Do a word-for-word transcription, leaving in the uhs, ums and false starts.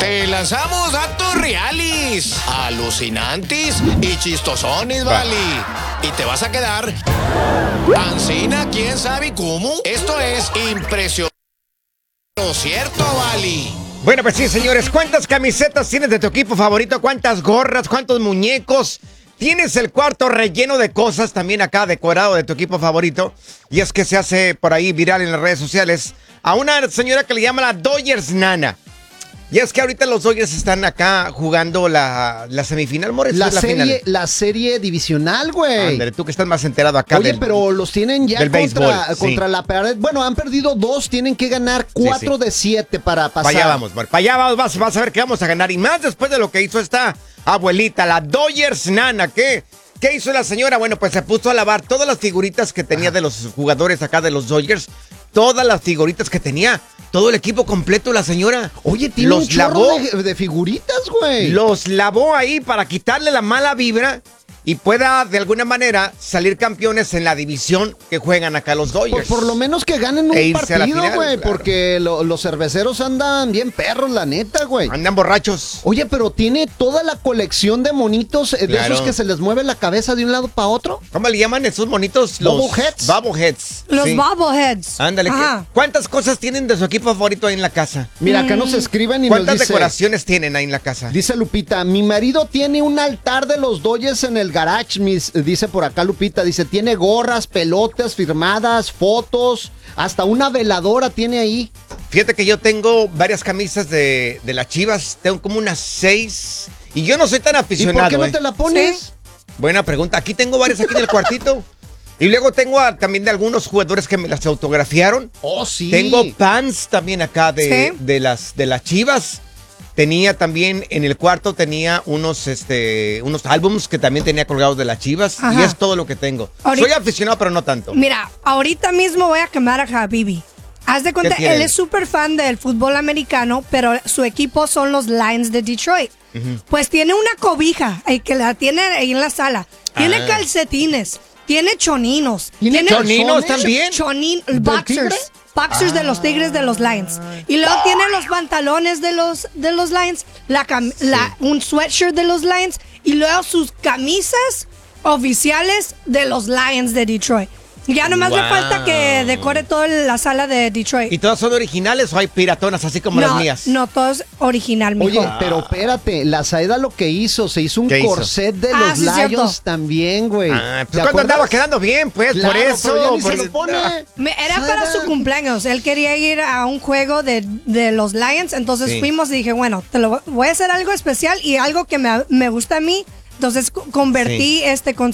Te lanzamos datos reales, alucinantes y chistosones, vale. Y te vas a quedar ancina, quién sabe cómo. Esto es impresionante, ¿cierto, vale? Bueno, pues sí, señores, ¿cuántas camisetas tienes de tu equipo favorito? ¿Cuántas gorras? ¿Cuántos muñecos? ¿Tienes el cuarto relleno de cosas también acá decorado de tu equipo favorito? Y es que se hace por ahí viral en las redes sociales a una señora que le llama la Dodgers Nana. Y es que ahorita los Dodgers están acá jugando la, la semifinal, Mores. La, la serie, final. la serie divisional, güey. Ándale, tú que estás más enterado acá. Oye, del, pero los tienen ya del contra, béisbol, contra sí. la pared. Bueno, han perdido dos, tienen que ganar cuatro Sí, sí. de siete para pasar. Para allá vamos, Mores. Para allá vamos, vas, vas a ver que vamos a ganar. Y más después de lo que hizo esta abuelita, la Dodgers Nana, ¿qué? ¿Qué hizo la señora? Bueno, pues se puso a lavar todas las figuritas que tenía de los jugadores acá de los Dodgers. Todas las figuritas que tenía. Todo el equipo completo, la señora. Oye, tiene los un chorro lavó, de, de figuritas, güey. Los lavó ahí para quitarle la mala vibra y pueda de alguna manera salir campeones en la división que juegan acá los Dodgers. Por, por lo menos que ganen un E irse a la partido, final, güey, claro. porque lo- los cerveceros andan bien perros, la neta, güey. Andan borrachos. Oye, pero tiene toda la colección de monitos, eh, de Claro. esos que se les mueve la cabeza de un lado para otro. ¿Cómo le llaman esos monitos? Los Bobbleheads. Bobbleheads. Los Sí. bobbleheads. Ándale. ¿qué- Ajá. ¿Cuántas cosas tienen de su equipo favorito ahí en la casa? Mira, acá Mm. nos escriben y nos ¿Cuántas dice... decoraciones tienen ahí en la casa? Dice Lupita, mi marido tiene un altar de los Dodgers en el garage, mis, dice por acá Lupita, dice, tiene gorras, pelotas firmadas, fotos, hasta una veladora tiene ahí. Fíjate que yo tengo varias camisas de, de las Chivas, tengo como unas seis, y yo no soy tan ¿Y aficionado. por qué no eh. te la pones? Buena pregunta, aquí tengo varias aquí en el cuartito, y luego tengo a- también de algunos jugadores que me las autografiaron. Oh, sí. Tengo pants también acá de, Sí. de las de las Chivas. Tenía también en el cuarto tenía unos este unos álbums que también tenía colgados de las Chivas. Y Ajá. es todo lo que tengo. Ahorita- Soy aficionado, pero no tanto. Mira, ahorita mismo voy a quemar a Habibi. Haz de cuenta, tiene? él es súper fan del fútbol americano, pero su equipo son los Lions de Detroit. Pues tiene una cobija eh, que la tiene ahí en la sala. Tiene Ah. calcetines, tiene choninos. ¿Tiene choninos calzones? también? Chonin, ¿Del tigre? boxers. Boxers de los Tigres de los Lions. Y luego tiene los pantalones de los, de los Lions, la cam- la- un sweatshirt de los Lions y luego sus camisas oficiales de los Lions de Detroit. Ya nomás le Wow. falta que decore toda la sala de Detroit. ¿Y todas son originales o hay piratonas así como no, las mías? no, todo es original, mijo. Oye, pero espérate, la Saeda lo que hizo, se hizo un ¿Qué hizo? corset de Ah, los sí, cierto. Lions también, güey. Ah, ¿Te pues cuando acuerdas? andaba quedando bien, pues, Claro, por eso. pero ya ni por- se lo pone. Me- era para Saeda. su cumpleaños. Él quería ir a un juego de, de los Lions. Entonces Sí. fuimos y dije, bueno, te lo voy a hacer algo especial y algo que me, me gusta a mí. Entonces co- convertí Sí. este con